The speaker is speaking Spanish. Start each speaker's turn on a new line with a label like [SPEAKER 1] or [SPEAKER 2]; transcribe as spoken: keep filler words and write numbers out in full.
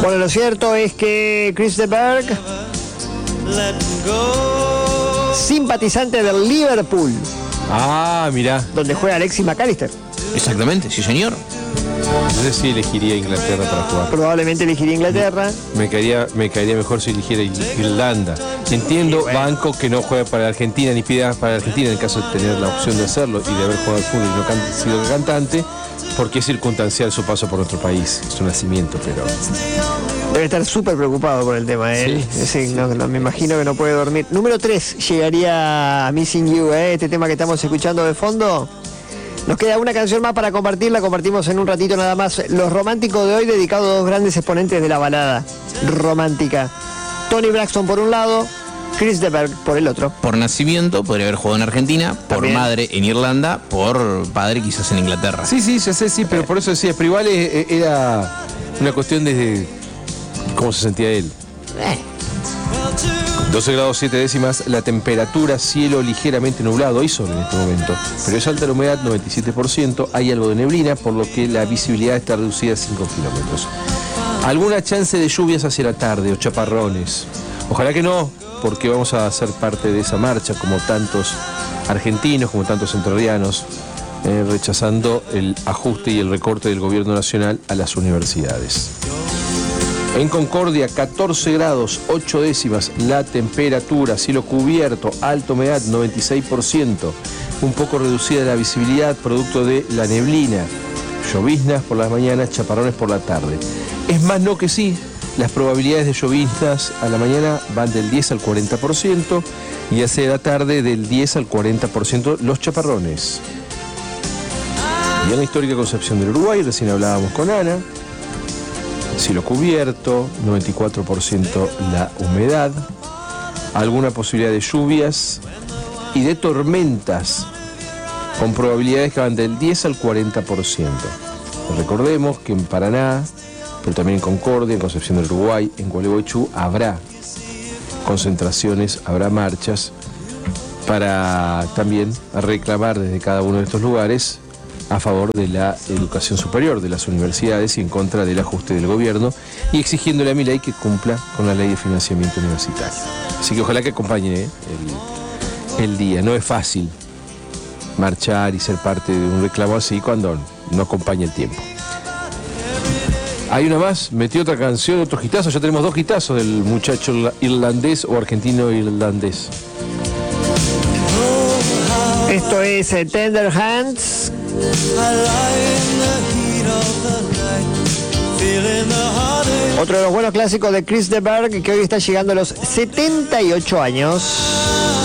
[SPEAKER 1] Bueno, lo cierto es que Chris de Burgh, simpatizante del Liverpool.
[SPEAKER 2] Ah, mirá.
[SPEAKER 1] Donde juega Alexis McAllister.
[SPEAKER 3] Exactamente, sí señor.
[SPEAKER 2] No sé si elegiría Inglaterra para jugar.
[SPEAKER 1] Probablemente elegiría Inglaterra.
[SPEAKER 2] Me caería, me caería mejor si eligiera Irlanda. Entiendo, sí, bueno. Banco que no juega para Argentina ni pida para Argentina en el caso de tener la opción de hacerlo y de haber jugado al fútbol y no can sido cantante, porque es circunstancial su paso por nuestro país, su nacimiento, pero...
[SPEAKER 1] Debe estar súper preocupado por el tema, ¿eh? Sí. Sí, no, no, me imagino que no puede dormir. Número tres, llegaría a Missing You, ¿eh? Este tema que estamos escuchando de fondo. Nos queda una canción más para compartirla, compartimos en un ratito nada más. Los románticos de hoy, dedicado a dos grandes exponentes de la balada romántica. Toni Braxton por un lado, Chris de Burgh por el otro.
[SPEAKER 3] Por nacimiento podría haber jugado en Argentina, por También. madre en Irlanda, por padre quizás en Inglaterra.
[SPEAKER 2] Sí, sí, ya sé, sí, pero por eso decía, pero igual era una cuestión de cómo se sentía él. Eh. doce grados siete décimas, la temperatura, cielo ligeramente nublado, hay sol en este momento, pero es alta la humedad, noventa y siete por ciento, hay algo de neblina, por lo que la visibilidad está reducida a cinco kilómetros. Alguna chance de lluvias hacia la tarde o chaparrones. Ojalá que no, porque vamos a ser parte de esa marcha, como tantos argentinos, como tantos entrerrianos, eh, rechazando el ajuste y el recorte del gobierno nacional a las universidades. En Concordia, catorce grados, ocho décimas, la temperatura, cielo cubierto, alta humedad, noventa y seis por ciento, un poco reducida la visibilidad, producto de la neblina, lloviznas por las mañanas, chaparrones por la tarde. Es más no que sí, las probabilidades de lloviznas a la mañana van del diez al cuarenta por ciento y hacia la tarde del diez al cuarenta por ciento los chaparrones. Y en la histórica Concepción del Uruguay, recién hablábamos con Ana, cielo cubierto, noventa y cuatro por ciento la humedad, alguna posibilidad de lluvias y de tormentas con probabilidades que van del diez al cuarenta por ciento. Recordemos que en Paraná, pero también en Concordia, en Concepción del Uruguay, en Gualeguaychú, habrá concentraciones, habrá marchas para también reclamar desde cada uno de estos lugares a favor de la educación superior, de las universidades y en contra del ajuste del gobierno y exigiéndole a Milei que cumpla con la ley de financiamiento universitario. Así que ojalá que acompañe ¿eh? el, el día. No es fácil marchar y ser parte de un reclamo así cuando no acompaña el tiempo. Hay una más, metió otra canción, otro hitazo, ya tenemos dos hitazos del muchacho irlandés o argentino-irlandés.
[SPEAKER 1] Esto es eh, Tender Hands. Otro de los buenos clásicos de Chris de Burgh, que hoy está llegando a los setenta y ocho años.